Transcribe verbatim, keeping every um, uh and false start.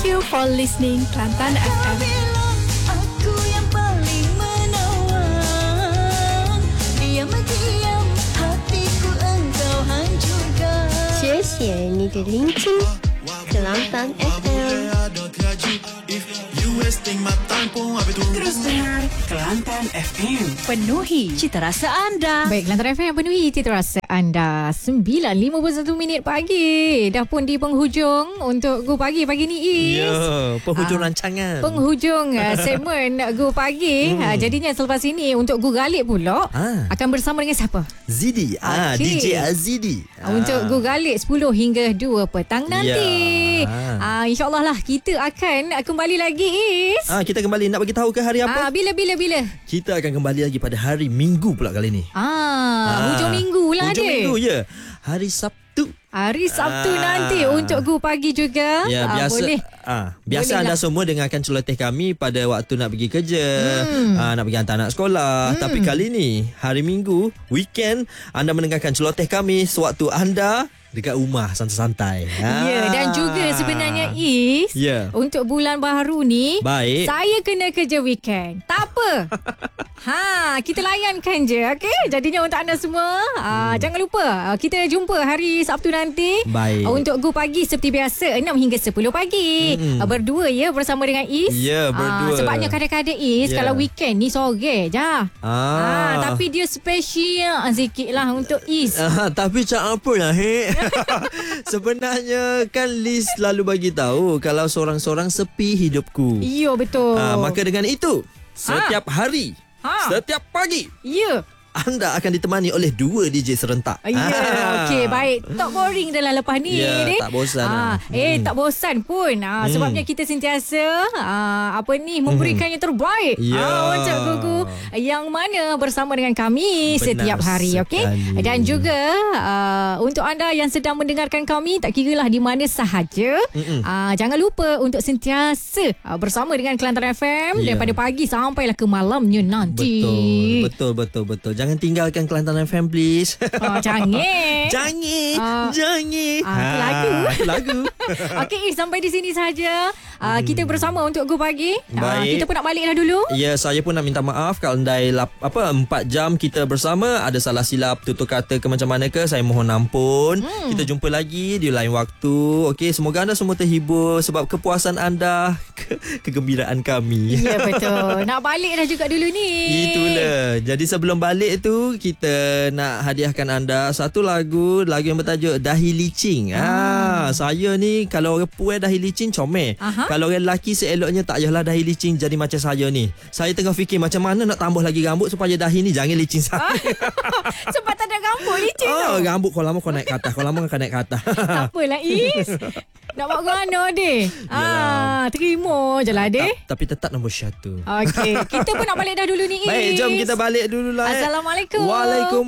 you for listening Kelantan F M. Aku yang paling menawan, diam-diam hatiku engkau hancurkan. 谢谢你的聆听 Kelantan F M. Terus dengar Kelantan F M. Penuhi cita rasa anda. Baik, Kelantan F M penuhi cita rasa anda. sembilan lima puluh satu minit pagi. Dah pun di penghujung untuk Go Pagi pagi ni, Is. Ya, penghujung Ah, rancangan. Penghujung uh, segmen Go Pagi. Hmm. Uh, jadinya selepas ini untuk Go Galip pula Ah. akan bersama dengan siapa? Zidi. Ah, Okey. D J Azidi. Ah. Untuk Go Galip sepuluh hingga dua petang nanti. Ya. Ah, InsyaAllah lah kita akan kembali lagi, Is. Ah, kita kembali nak bagi tahu ke hari Ah, apa? bila bila bila? Kita akan kembali lagi pada hari Minggu pula kali ni. Ah, hujung minggu lah Hujung dia. minggu, ya. Hari Sabtu. Hari Sabtu Ah. nanti untuk Go Pagi juga. Ya, Ah, biasa boleh. ah, biasa Boleh anda lah. semua dengarkan celoteh kami pada waktu nak pergi kerja, Hmm. ah, nak pergi hantar anak sekolah. Hmm. Tapi kali ni hari Minggu, weekend, anda mendengarkan celoteh kami sewaktu anda dekat rumah santai-santai. Ya, dan juga sebenarnya Is, Ya. untuk bulan baru ni, Baik. saya kena kerja weekend. Tak apa. Ha, kita layankan je, okey? Jadinya untuk anda semua, hmm. jangan lupa ah, kita jumpa hari Sabtu nanti. Baik. Untuk Go Pagi seperti biasa enam hingga sepuluh pagi. Hmm. Ah, berdua ya bersama dengan Is. Ya, Ah, berdua. sebabnya kadang-kadang Is Ya. kalau weekend ni sore je. Ah. Ah, tapi dia spesial sikit lah untuk Is. Ah, tapi cak apa lah, Hek? Sebenarnya kan Liz selalu bagi tahu kalau seorang-seorang sepi hidupku. Ya, betul. Ah, maka dengan itu, setiap hari, Ha. setiap pagi, Ya. anda akan ditemani oleh dua D J serentak. Ya, Ah. okey, baik. Tak boring dah lah lepas ni. Ya, ni. tak bosan Ah, lah. eh, Hmm. tak bosan pun. Ah, Hmm. Sebabnya kita sentiasa ah, apa ni memberikan yang terbaik. Ya. Ah, untuk Gugu yang mana bersama dengan kami Benar setiap hari, okey? sekali. Dan juga ah, untuk anda yang sedang mendengarkan kami, tak kiralah di mana sahaja, ah, jangan lupa untuk sentiasa ah, bersama dengan Kelantan F M Ya. daripada pagi sampailah ke malamnya nanti. Betul, betul, betul, betul. Jangan tinggalkan Kelantan F M, please. Oh, jangan. Jangan, Ah. jangan. Ah, itu lagu. itu lagu. Okey, sampai di sini saja. Uh, kita bersama untuk Go Pagi. Uh, Baik. kita pun nak balik dah dulu. Ya, saya pun nak minta maaf kalau andai lap, apa empat jam kita bersama ada salah silap tutur kata ke macam mana ke, saya mohon ampun. Hmm. Kita jumpa lagi di lain waktu. Okey, semoga anda semua terhibur sebab kepuasan anda, ke, kegembiraan kami. Ya, betul. Nak balik dah juga dulu ni. Itulah. Jadi sebelum balik tu kita nak hadiahkan anda satu lagu, lagu yang bertajuk Dahi Licing. Ah, saya ni kalau orang puan dahi licin comel. Aha. Kalau orang lelaki seeloknya tak payahlah dahi licin jadi macam saya ni. Saya tengah fikir macam mana nak tambah lagi rambut supaya dahi ni jangan licin sangat. Sebab tak ada rambut licin Oh, tu. rambut kau lama kau naik ke atas, kau lama kau naik ke atas. Tak apalah, Is. Nak buat mana, Deh? Ah, terima je lah, Deh. Tapi tetap nombor satu. Okey, kita pun nak balik dah dulu ni, Is. Baik, jom kita balik dulu lah. eh. Assalamualaikum. Waalaikumsalam.